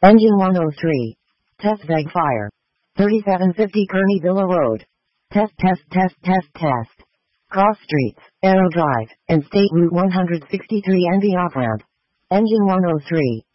Engine 103. Test veg fire. 3750 Kearney Villa Road. Test. Cross streets, Arrow Drive, and State Route 163 and the off-ramp. Engine 103.